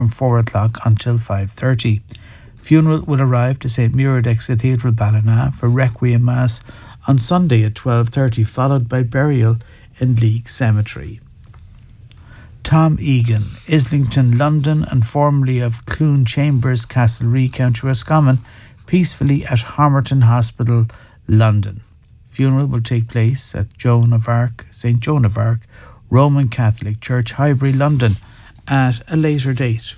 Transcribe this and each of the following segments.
from 4 o'clock until 5:30. Funeral will arrive to St. Muiredaig's Cathedral, Ballina for Requiem Mass on Sunday at 12:30, followed by burial in Leek Cemetery. Tom Egan, Islington, London, and formerly of Clune Chambers, Castlereagh, County Roscommon, peacefully at Homerton Hospital, London. Funeral will take place at St. Joan of Arc, Roman Catholic Church, Highbury, London, at a later date.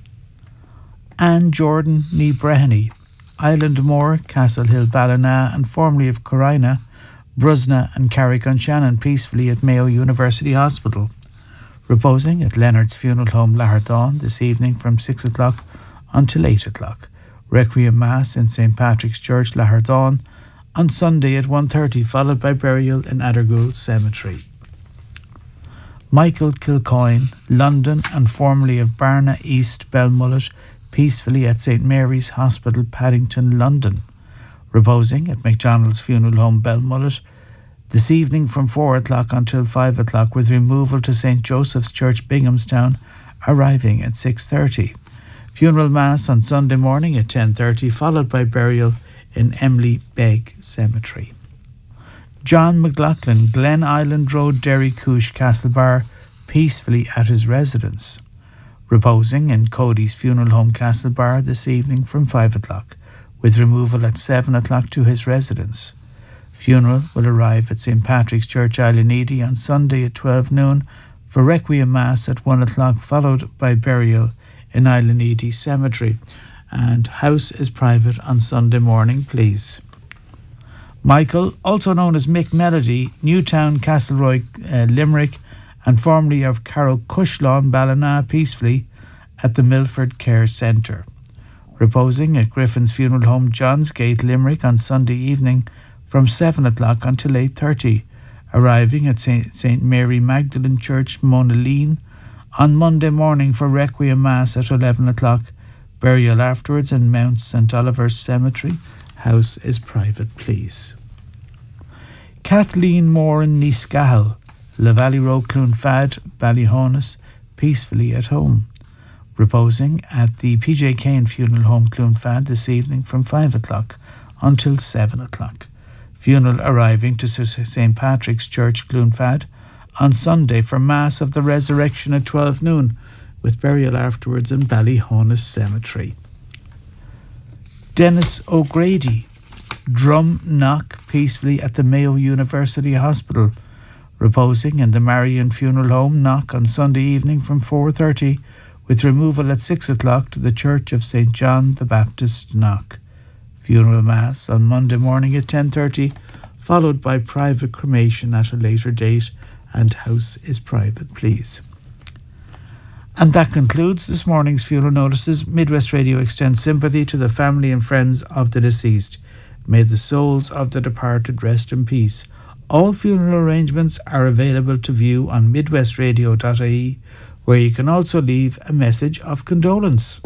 Anne Jordan ní Breheny, Islandmore, Castlehill, Ballina, and formerly of Corina, Brusna and Carrick-on-Shannon, peacefully at Mayo University Hospital. Reposing at Leonard's Funeral Home, Lahardán, this evening from 6 o'clock until 8 o'clock. Requiem Mass in St. Patrick's Church, Lahardán, on Sunday at 1:30, followed by burial in Addergould Cemetery. Michael Kilcoyne, London, and formerly of Barna East, Belmullet, peacefully at St. Mary's Hospital, Paddington, London. Reposing at McDonald's Funeral Home, Belmullet, this evening from 4 o'clock until 5 o'clock, with removal to St. Joseph's Church, Binghamstown, arriving at 6:30. Funeral Mass on Sunday morning at 10:30, followed by burial in Emily Begg Cemetery. John McLaughlin, Glen Island Road, Derry Coosh, Castlebar, peacefully at his residence. Reposing in Cody's Funeral Home, Castlebar, this evening from 5 o'clock, with removal at 7 o'clock to his residence. Funeral will arrive at St. Patrick's Church, Island on Sunday at 12 noon for Requiem Mass at 1 o'clock, followed by burial in Island Cemetery. And house is private on Sunday morning, please. Michael, also known as Mick Melody, Newtown, Castleroy, Limerick, and formerly of Carrow Cushlawn, Ballina, peacefully at the Milford Care Centre. Reposing at Griffin's Funeral Home, Johns Gate, Limerick, on Sunday evening from 7 o'clock until 8:30. Arriving at St. Mary Magdalene Church, Monaleen, on Monday morning for Requiem Mass at 11 o'clock. Burial afterwards in Mount St. Oliver's Cemetery. House is private, please. Kathleen Moore in Neescahel, La Valley Road, Clonfad, Ballyhonus, peacefully at home. Reposing at the PJ Kane Funeral Home, Clonfad, this evening from 5 o'clock until 7 o'clock. Funeral arriving to St. Patrick's Church, Clonfad, on Sunday for Mass of the Resurrection at 12 noon, with burial afterwards in Ballyhonus Cemetery. Dennis O'Grady, Drumknock, peacefully at the Mayo University Hospital. Reposing in the Marion Funeral Home, Knock, on Sunday evening from 4:30, with removal at 6 o'clock to the Church of St. John the Baptist, Knock. Funeral Mass on Monday morning at 10:30, followed by private cremation at a later date, and house is private, please. And that concludes this morning's funeral notices. Midwest Radio extends sympathy to the family and friends of the deceased. May the souls of the departed rest in peace. All funeral arrangements are available to view on midwestradio.ie, where you can also leave a message of condolence.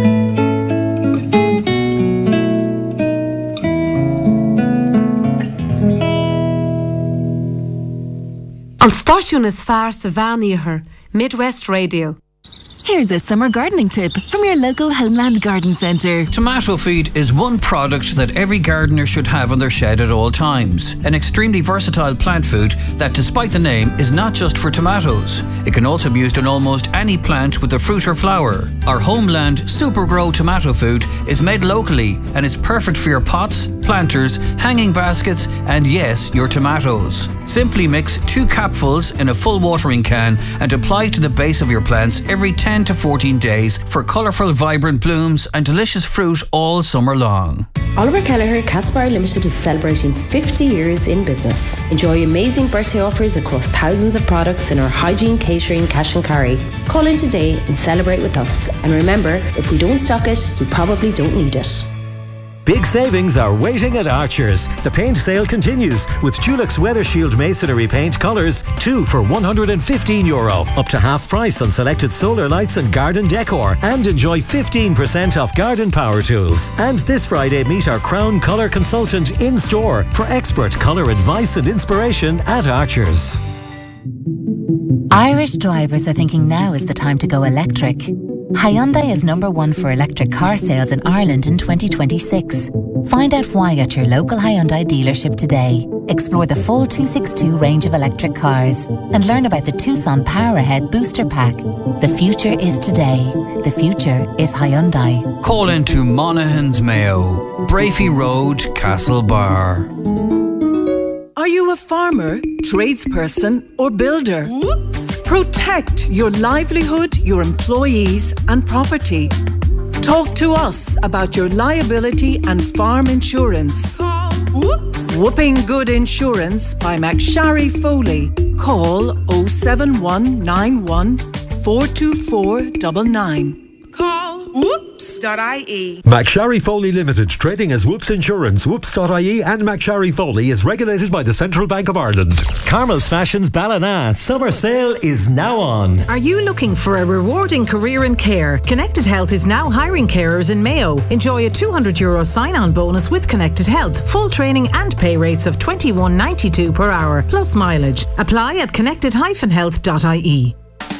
An stáisiún is fearr sa bhean Midwest Radio. Here's a summer gardening tip from your local Homeland Garden Centre. Tomato feed is one product that every gardener should have on their shed at all times. An extremely versatile plant food that, despite the name, is not just for tomatoes. It can also be used on almost any plant with a fruit or flower. Our Homeland Super Grow tomato food is made locally and is perfect for your pots, planters, hanging baskets, and yes, your tomatoes. Simply mix 2 capfuls in a full watering can and apply to the base of your plants every 10 to 14 days for colourful, vibrant blooms and delicious fruit all summer long. Oliver Kelleher Catsbar Limited is celebrating 50 years in business. Enjoy amazing birthday offers across thousands of products in our hygiene, catering, cash and carry. Call in today and celebrate with us. And remember, if we don't stock it, we probably don't need it. Big savings are waiting at Archer's. The paint sale continues with Dulux Weather Shield Masonry Paint colours, 2 for €115, up to half price on selected solar lights and garden decor, and enjoy 15% off garden power tools. And this Friday, meet our Crown Colour consultant in store for expert colour advice and inspiration at Archer's. Irish drivers are thinking now is the time to go electric. Hyundai is #1 for electric car sales in Ireland in 2026. Find out why at your local Hyundai dealership today. Explore the full 262 range of electric cars and learn about the Tucson Power Ahead Booster Pack. The future is today. The future is Hyundai. Call into Monaghan's Mayo, Brafey Road, Castlebar. Are you a farmer, tradesperson or builder? Whoops! Protect your livelihood, your employees and property. Talk to us about your liability and farm insurance. Whoops! Whooping Good Insurance by McSharry Foley. Call 07191 424 99. Call whoops.ie. McSharry Foley Limited, trading as Whoops Insurance. Whoops.ie and McSharry Foley is regulated by the Central Bank of Ireland. Carmel's Fashions Ballina summer sale is now on. Are you looking for a rewarding career in care? Connected Health is now hiring carers in Mayo. Enjoy a €200 sign-on bonus with Connected Health. Full training and pay rates of $21.92 per hour plus mileage. Apply at connected-health.ie.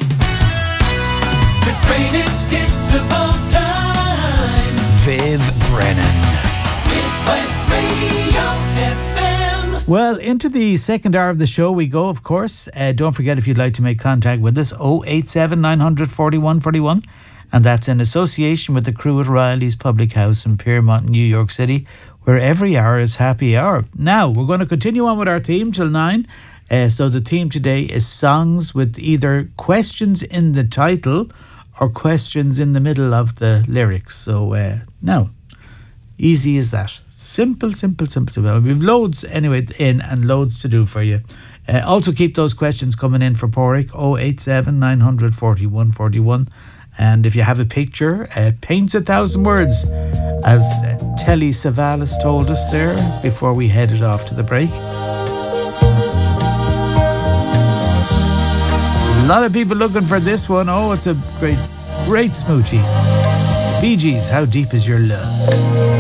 The greatest hits of all time. Viv Brennan. With West Radio FM. Well, into the second hour of the show we go, of course. Don't forget, if you'd like to make contact with us, 087 900 41 41. And that's in association with the crew at Riley's Public House in Piermont, New York City, where every hour is happy hour. Now, we're going to continue on with our theme till 9. So the theme today is songs with either questions in the title or questions in the middle of the lyrics. So now, easy as that. Simple. We've loads anyway in and loads to do for you. Also keep those questions coming in for Porrick, 087 900 41 41. And if you have a picture, paints 1,000 words, as Telly Savalas told us there before we headed off to the break. A lot of people looking for this one. Oh, it's a great smoochie. Bee Gees, How Deep Is Your Love?